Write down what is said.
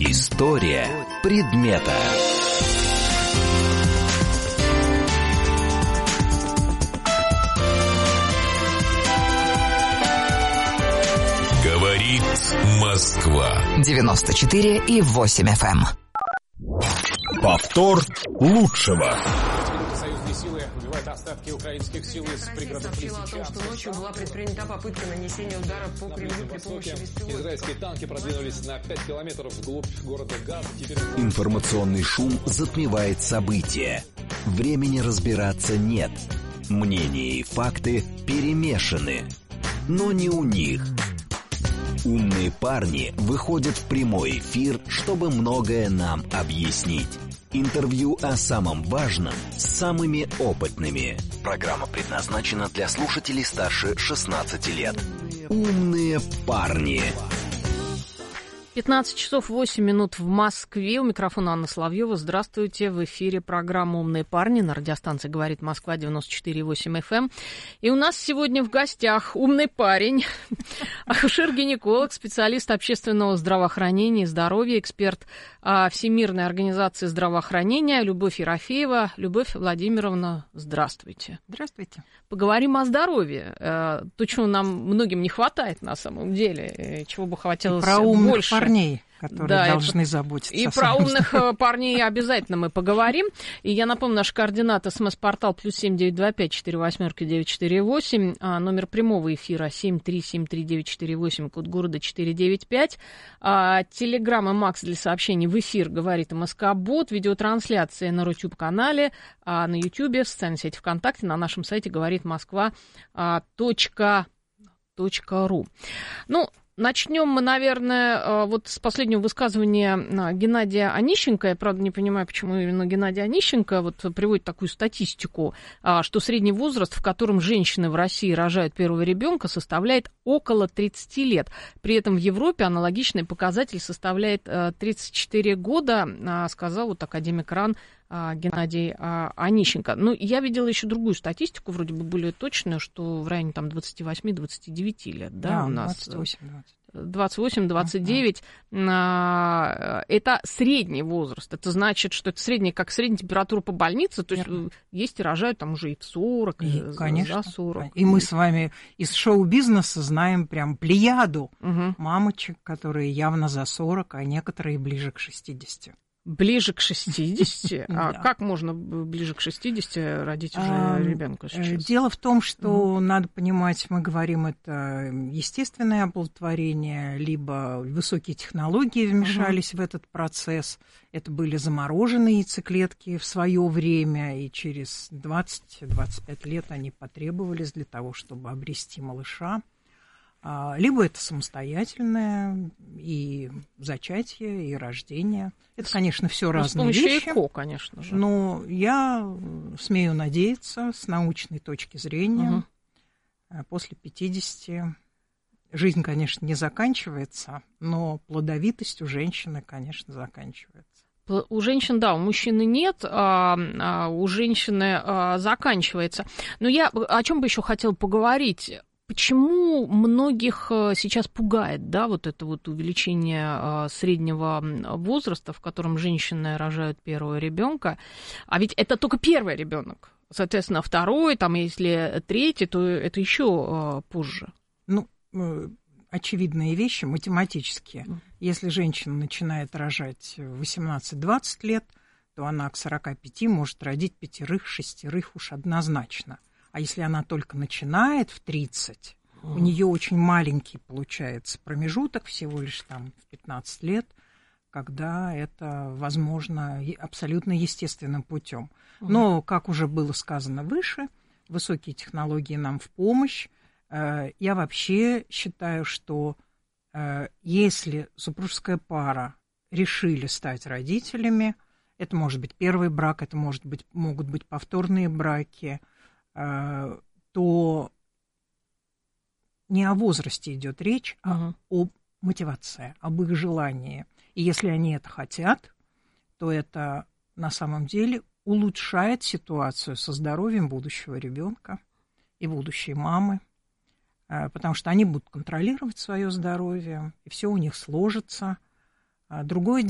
История предмета. Говорит Москва. 94,8 FM. Повтор лучшего. Союзные силы выбивают остатки украинских сил из пригородов сообщила о том, что ночью была предпринята попытка нанесения удара по Кремлю при помощи беспилотников. Израильские танки продвинулись на 5 километров вглубь города Газ. Информационный шум затмевает события. Времени разбираться нет. Мнения и факты перемешаны. Но не у них. Умные парни выходят в прямой эфир, чтобы многое нам объяснить. Интервью о самом важном с самыми опытными. Программа предназначена для слушателей старше 16 лет. Умные парни. 15 часов 8 минут в Москве. У микрофона Анна Соловьева. Здравствуйте. В эфире программа «Умные парни» на радиостанции «Говорит Москва» 94,8 FM. И у нас сегодня в гостях умный парень, акушер-гинеколог, специалист общественного здравоохранения и здоровья, эксперт Всемирной организации здравоохранения Любовь Ерофеева. Любовь Владимировна, здравствуйте. Здравствуйте. Поговорим о здоровье. То, чего нам многим не хватает на самом деле, чего бы хотелось больше. Парней, которые должны заботиться. И про умных парней обязательно мы поговорим. И я напомню, наш координат СМС-портал +7 925 48 948, номер прямого эфира 7373948, код города 495. Телеграм и Макс для сообщений в эфир «Говорит МСК-бот», видеотрансляция на Рутюб-канале, на Ютьюбе, в социальной сети ВКонтакте, на нашем сайте «Говорит Москва.ру». Ну, начнем мы, наверное, вот с последнего высказывания Геннадия Онищенко. Я, правда, не понимаю, почему именно Геннадий Онищенко вот приводит такую статистику, что средний возраст, в котором женщины в России рожают первого ребенка, составляет около 30 лет. При этом в Европе аналогичный показатель составляет 34 года, сказал вот академик РАН Геннадий Онищенко. Ну, я видела еще другую статистику, вроде бы более точную, что в районе там 28-29 лет, да, у нас 28-29. Это средний возраст. Это значит, что это средняя, как средняя температура по больнице, то есть есть и рожают там уже и в 40, и конечно, за 40. И мы с вами из шоу-бизнеса знаем прям плеяду мамочек, которые явно за 40, а некоторые ближе к 60. Ближе к 60? А как можно ближе к 60 родить уже ребенка сейчас? Дело в том, что надо понимать, мы говорим, это естественное оплодотворение, либо высокие технологии вмешались в этот процесс. Это были замороженные яйцеклетки в свое время, и через 20-25 лет они потребовались для того, чтобы обрести малыша. Либо это самостоятельное и зачатие, и рождение. Это, конечно, все разные вещи. С помощью ЭКО, конечно же. Но я смею надеяться, с научной точки зрения, после 50 жизнь, конечно, не заканчивается, но плодовитость у женщины, конечно, заканчивается. У женщин, да, у мужчины нет, а у женщины заканчивается. Но я о чем бы еще хотела поговорить. Почему многих сейчас пугает, да, вот это вот увеличение среднего возраста, в котором женщины рожают первого ребенка, а ведь это только первый ребенок, соответственно, второй, там, если третий, то это еще позже. Ну, очевидные вещи математические. Если женщина начинает рожать в 18-20 лет, то она к 45 может родить 5-6 уж однозначно. А если она только начинает в 30, у нее очень маленький получается промежуток, всего лишь там в 15 лет, когда это возможно абсолютно естественным путем. Но, как уже было сказано выше, высокие технологии нам в помощь. Я вообще считаю, что если супружеская пара решили стать родителями, это может быть первый брак, это могут быть повторные браки, то не о возрасте идет речь, а о мотивации, об их желании. И если они это хотят, то это на самом деле улучшает ситуацию со здоровьем будущего ребенка и будущей мамы, потому что они будут контролировать свое здоровье, и все у них сложится. Другое